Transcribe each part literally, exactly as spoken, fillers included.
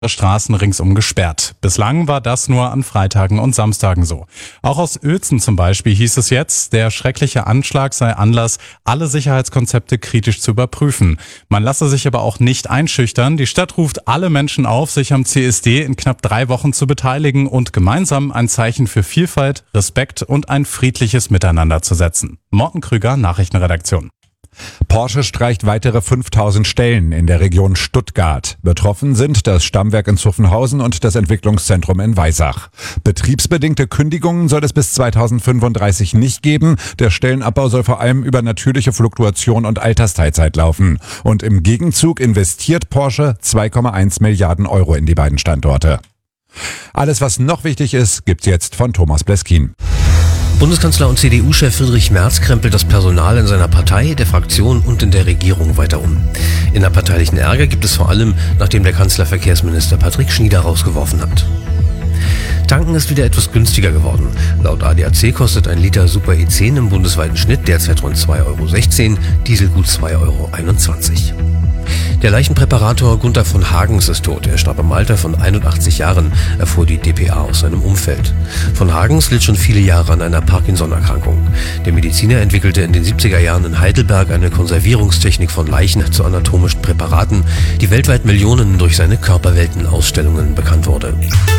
Straßen ringsum gesperrt. Bislang war das nur an Freitagen und Samstagen so. Auch aus Uelzen zum Beispiel hieß es jetzt, der schreckliche Anschlag sei Anlass, alle Sicherheitskonzepte kritisch zu überprüfen. Man lasse sich aber auch nicht einschüchtern. Die Stadt ruft alle Menschen auf, sich am C S D in knapp drei Wochen zu beteiligen und gemeinsam ein Zeichen für Vielfalt, Respekt und ein friedliches Miteinander zu setzen. Morten Krüger, Nachrichtenredaktion. Porsche streicht weitere fünftausend Stellen in der Region Stuttgart. Betroffen sind das Stammwerk in Zuffenhausen und das Entwicklungszentrum in Weissach. Betriebsbedingte Kündigungen soll es bis zweitausendfünfunddreißig nicht geben. Der Stellenabbau soll vor allem über natürliche Fluktuation und Altersteilzeit laufen. Und im Gegenzug investiert Porsche zwei Komma eins Milliarden Euro in die beiden Standorte. Alles, was noch wichtig ist, gibt's jetzt von Thomas Bleskin. Bundeskanzler und C D U-Chef Friedrich Merz krempelt das Personal in seiner Partei, der Fraktion und in der Regierung weiter um. Innerparteilichen Ärger gibt es vor allem, nachdem der Kanzler Verkehrsminister Patrick Schnieder rausgeworfen hat. Tanken ist wieder etwas günstiger geworden. Laut A D A C kostet ein Liter Super E zehn im bundesweiten Schnitt derzeit rund zwei Euro sechzehn, Diesel gut zwei Euro einundzwanzig. Der Leichenpräparator Gunther von Hagens ist tot. Er starb im Alter von einundachtzig Jahren, erfuhr die d p a aus seinem Umfeld. Von Hagens litt schon viele Jahre an einer Parkinson-Erkrankung. Der Mediziner entwickelte in den siebziger Jahren in Heidelberg eine Konservierungstechnik von Leichen zu anatomischen Präparaten, die weltweit Millionen durch seine Körperwelten-Ausstellungen bekannt wurde.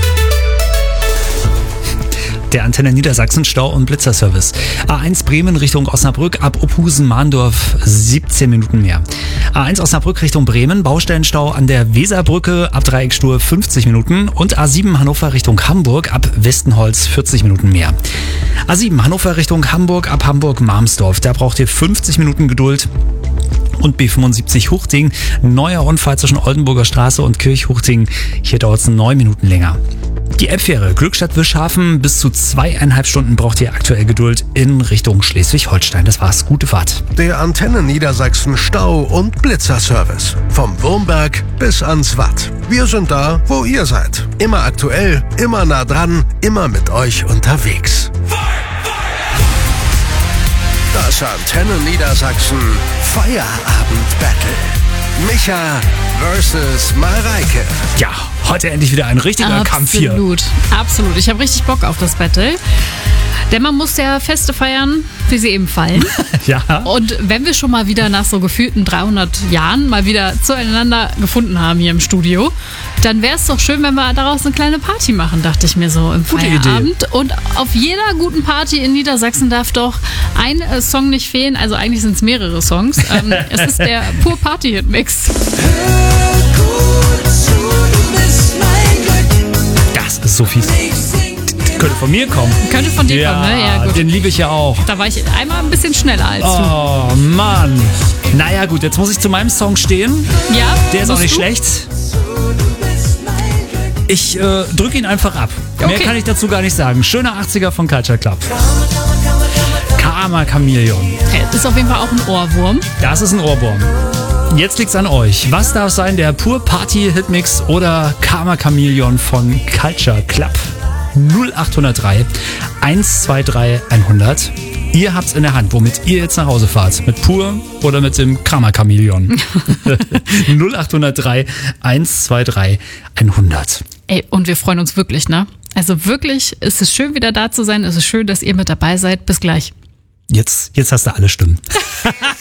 Der Antenne Niedersachsen Stau- und Blitzerservice. A eins Bremen Richtung Osnabrück ab Opusen-Mahndorf siebzehn Minuten mehr. A eins Osnabrück Richtung Bremen, Baustellenstau an der Weserbrücke ab Dreieckstur fünfzig Minuten und A sieben Hannover Richtung Hamburg ab Westenholz vierzig Minuten mehr. A sieben Hannover Richtung Hamburg ab Hamburg-Marmsdorf, da braucht ihr fünfzig Minuten Geduld. Und B fünfundsiebzig Huchting, neuer Unfall zwischen Oldenburger Straße und Kirchhuchting, hier dauert es neun Minuten länger. Die Elbfähre Glückstadt-Wischhafen, bis zu zweieinhalb Stunden braucht ihr aktuell Geduld in Richtung Schleswig-Holstein. Das war's, gute Fahrt. Der Antenne Niedersachsen Stau- und Blitzerservice. Vom Wurmberg bis ans Watt. Wir sind da, wo ihr seid. Immer aktuell, immer nah dran, immer mit euch unterwegs. Das Antenne Niedersachsen Feierabend-Battle. Micha versus Mareike. Ja, heute endlich wieder ein richtiger absolut, Kampf hier. Absolut, absolut. Ich habe richtig Bock auf das Battle. Denn man muss ja Feste feiern, wie sie eben fallen. Ja. Und wenn wir schon mal wieder nach so gefühlten dreihundert Jahren mal wieder zueinander gefunden haben hier im Studio, dann wäre es doch schön, wenn wir daraus eine kleine Party machen, dachte ich mir so im Gute Feierabend. Idee. Und auf jeder guten Party in Niedersachsen darf doch ein äh, Song nicht fehlen. Also eigentlich sind es mehrere Songs. Ähm, es ist der Pur Party Hit Mix. Das ist so fies. Könnte von mir kommen. Könnte von dir Ja, kommen, ne? Ja, gut. den liebe ich ja auch. Da war ich einmal ein bisschen schneller als Oh, Mann. Naja, gut, jetzt muss ich zu meinem Song stehen. du. Ja, Der ist auch musst nicht du? schlecht. Ich äh, drücke ihn einfach ab. Mehr Okay. kann ich dazu gar nicht sagen. Schöner achtziger von Culture Club. Karma Chameleon. Okay, ist auf jeden Fall auch ein Ohrwurm. Das ist ein Ohrwurm. Jetzt liegt's an euch. Was darf sein, der Pur Party Hitmix oder Karma Chameleon von Culture Club? null acht null drei eins zwei drei hundert. Ihr habt's in der Hand, womit ihr jetzt nach Hause fahrt. Mit Pur oder mit dem Karma Chameleon. null acht null drei eins zwei drei hundert. Ey, und wir freuen uns wirklich, ne? Also wirklich, es ist schön, wieder da zu sein. Es ist schön, dass ihr mit dabei seid. Bis gleich. Jetzt, jetzt hast du alle Stimmen.